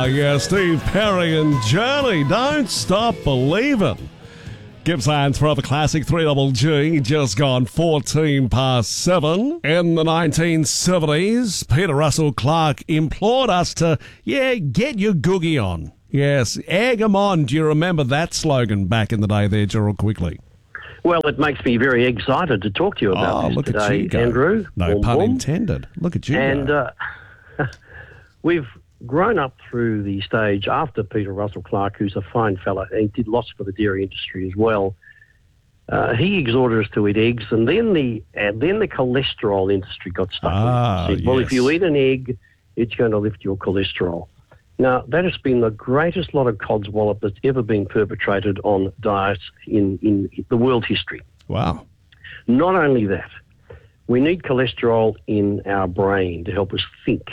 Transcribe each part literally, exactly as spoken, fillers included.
Ah, yeah, Steve Perry and Journey, Don't Stop Believing. Gippsland's Forever Classic three Double G, just gone fourteen past seven. In the nineteen seventies, Peter Russell Clark implored us to, yeah, get your googie on. Yes, egg 'em on. Do you remember that slogan back in the day there, Gerald, quickly? Well, it makes me very excited to talk to you about oh, this look today, at you go. Andrew. No warm, pun warm. intended. Look at you And go. uh, we've grown up through the stage after Peter Russell Clark, who's a fine fella, and he did lots for the dairy industry as well. Uh, he exhorted us to eat eggs, and then the and then the cholesterol industry got stuck Ah, with it. Said, well, yes. if you eat an egg, it's going to lift your cholesterol. Now, that has been the greatest lot of codswallop that's ever been perpetrated on diets in, in the world history. Wow. Not only that, we need cholesterol in our brain to help us think.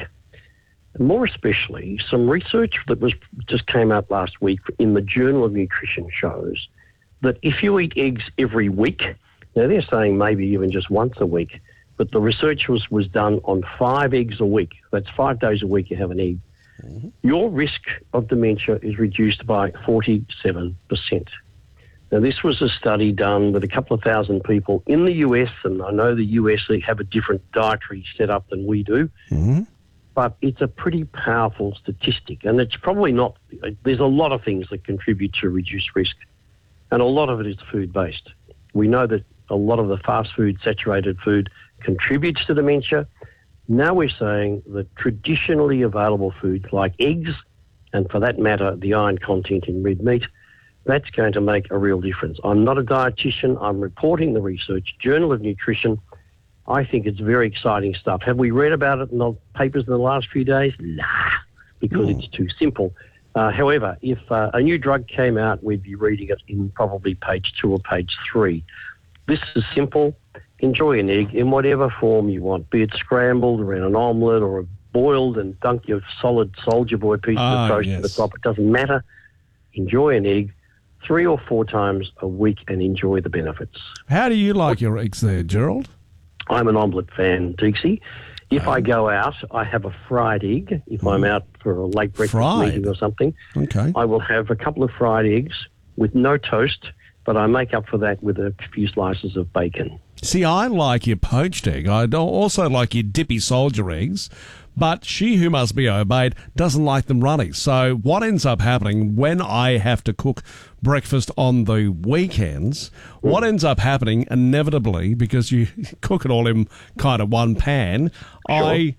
More especially, some research that was just came out last week in the Journal of Nutrition shows that if you eat eggs every week, now they're saying maybe even just once a week, but the research was, was done on five eggs a week. That's five days a week you have an egg. Mm-hmm. Your risk of dementia is reduced by forty-seven percent. Now, this was a study done with a couple of thousand people in the U S, and I know the U S they have a different dietary setup than we do, Mm-hmm. but it's a pretty powerful statistic, and it's probably not, there's a lot of things that contribute to reduced risk, and a lot of it is food-based. We know that a lot of the fast food, saturated food contributes to dementia. Now we're saying that traditionally available foods like eggs, and for that matter, the iron content in red meat, that's going to make a real difference. I'm not a dietitian. I'm reporting the research, Journal of Nutrition. I think it's very exciting stuff. Have we read about it in the papers in the last few days? Nah, because Mm. it's too simple. Uh, however, if uh, a new drug came out, we'd be reading it in probably page two or page three. This is simple. Enjoy an egg in whatever form you want, be it scrambled or in an omelette or boiled and dunk your solid Soldier Boy piece Ah, of toast yes. at the top. It doesn't matter. Enjoy an egg three or four times a week and enjoy the benefits. How do you like your eggs there, Gerald? I'm an omelette fan, Deeksy. If I go out, I have a fried egg. If I'm out for a late breakfast Fried? meeting or something, Okay. I will have a couple of fried eggs with no toast, but I make up for that with a few slices of bacon. See, I like your poached egg. I don't also like your dippy soldier eggs, but she who must be obeyed doesn't like them runny. So what ends up happening when I have to cook breakfast on the weekends, what ends up happening inevitably, because you cook it all in kind of one pan, I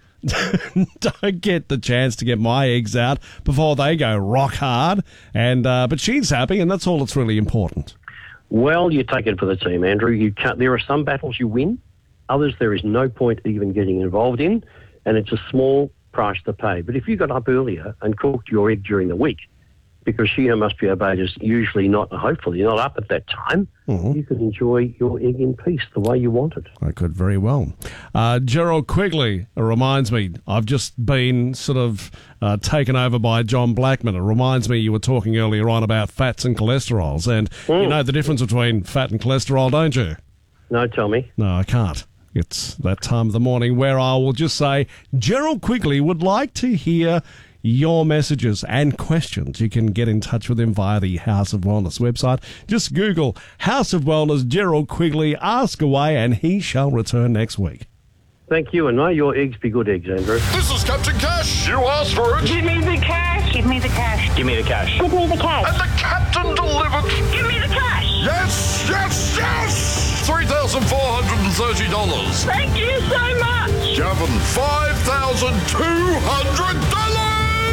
don't get the chance to get my eggs out before they go rock hard. And uh, but she's happy, and that's all that's really important. Well, you take it for the team, Andrew. You can't, there are some battles you win, others there is no point even getting involved in, and it's a small price to pay. But if you got up earlier and cooked your egg during the week, because she who must be obeyed is usually not, hopefully, not up at that time, Mhm. you could enjoy your egg in peace the way you want it. I could very well. Uh, Gerald Quigley uh, reminds me, I've just been sort of uh, taken over by John Blackman. It reminds me you were talking earlier on about fats and cholesterols, and you know the difference between fat and cholesterol, don't you? No, tell me. No, I can't. It's that time of the morning where I will just say, Gerald Quigley would like to hear your messages and questions. You can get in touch with him via the House of Wellness website. Just Google House of Wellness Gerald Quigley, ask away, and he shall return next week. Thank you, and may your eggs be good eggs, Andrew. This is Captain Cash. You asked for it. Give me the cash. Give me the cash. Give me the cash. Give me the cash. And the captain delivered. Give me the cash. Yes, yes, yes! three thousand four hundred thirty dollars. Thank you so much. Gavin, five thousand two hundred dollars!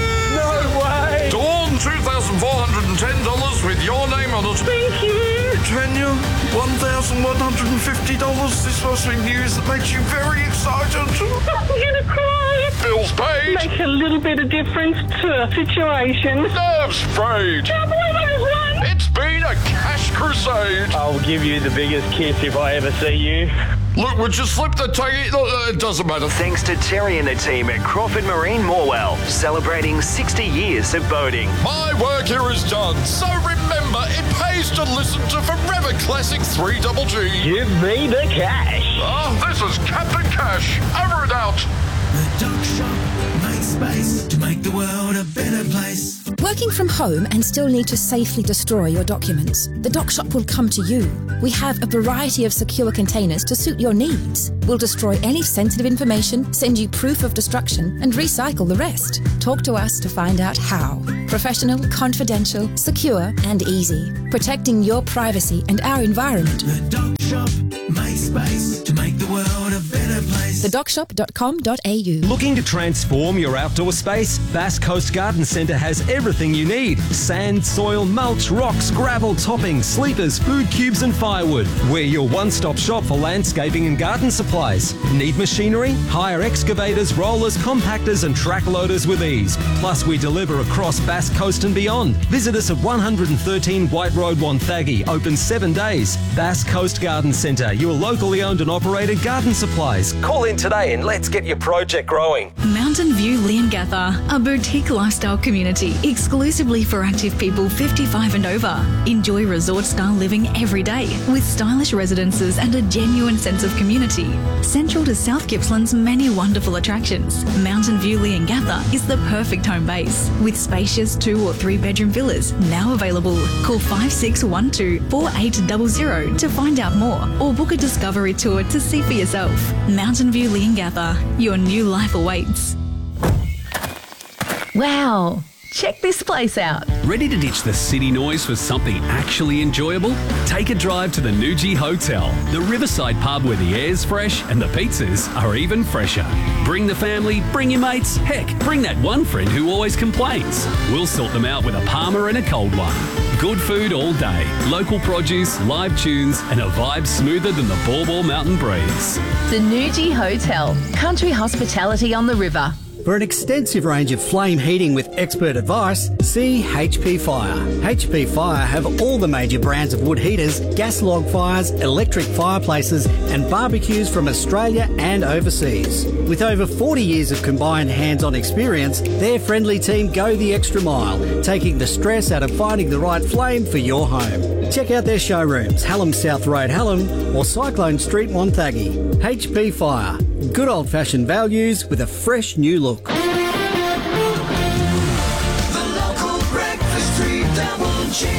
No way. Dawn, two thousand four hundred ten dollars with your name on it. Thank you. Tanya, one thousand one hundred fifty dollars. This must be news that makes you very excited. I'm gonna cry. Bills paid. Make a little bit of difference to a situation. Nerves frayed. Can't believe I just won. It's been a cash crusade. I'll give you the biggest kiss if I ever see you. Look, would you slip the taggy? Uh, It doesn't matter. Thanks to Terry and the team at Crawford Marine Morwell, celebrating sixty years of boating. My work here is done. So remember, it pays to listen to Forever Classic three Double G. Give me the cash. Ah, this is Captain Cash. Over and out. The Duck Shop make space to make the world a better place. Working from home and still need to safely destroy your documents? The Doc Shop will come to you. We have a variety of secure containers to suit your needs. We'll destroy any sensitive information, send you proof of destruction, and recycle the rest. Talk to us to find out how. Professional, confidential, secure, and easy. Protecting your privacy and our environment. The Doc Shop makes space to make the world a better place. the doc shop dot com dot a u. Looking to transform your outdoor space? Bass Coast Garden Centre has everything you need. Sand, soil, mulch, rocks, gravel, toppings, sleepers, food cubes and firewood. We're your one-stop shop for landscaping and garden supplies. Need machinery? Hire excavators, rollers, compactors and track loaders with ease. Plus we deliver across Bass Coast and beyond. Visit us at one thirteen White Road, Wonthaggi, open seven days. Bass Coast Garden Centre, your locally owned and operated garden supplies. Call in today and let's get your project growing. Mountain View Leongatha, a boutique lifestyle community exclusively for active people fifty-five and over. Enjoy resort-style living every day with stylish residences and a genuine sense of community. Central to South Gippsland's many wonderful attractions, Mountain View Leongatha is the perfect home base with spacious two or three bedroom villas now available. Call five six one two, four eight zero zero to find out more or book a discovery tour to see for yourself. Mountain View Leongatha, your new life awaits. Wow, check this place out. Ready to ditch the city noise for something actually enjoyable? Take a drive to the Nuji Hotel, the riverside pub where the air's fresh and the pizzas are even fresher. Bring the family, bring your mates, heck, bring that one friend who always complains. We'll sort them out with a Palmer and a cold one. Good food all day, local produce, live tunes and a vibe smoother than the Baw Baw Mountain breeze. The Nuji Hotel, country hospitality on the river. For an extensive range of flame heating with expert advice, see H P Fire. H P Fire have all the major brands of wood heaters, gas log fires, electric fireplaces and barbecues from Australia and overseas. With over forty years of combined hands-on experience, their friendly team go the extra mile, taking the stress out of finding the right flame for your home. Check out their showrooms, Hallam South Road, Hallam or Cyclone Street, Wonthaggi. H P Fire. Good old-fashioned values with a fresh new look. The local breakfast, three double G.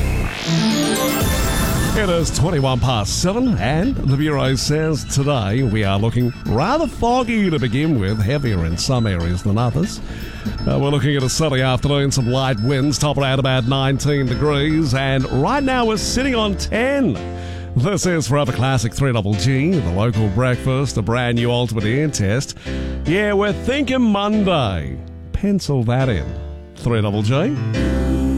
It is twenty-one past seven, and the Bureau says today we are looking rather foggy to begin with, heavier in some areas than others. Uh, we're looking at a sunny afternoon, some light winds, top around about nineteen degrees, and right now we're sitting on ten. This is Forever Classic three double G, the local breakfast, a brand new ultimate ear test. Yeah, we're thinking Monday. Pencil that in. three double G.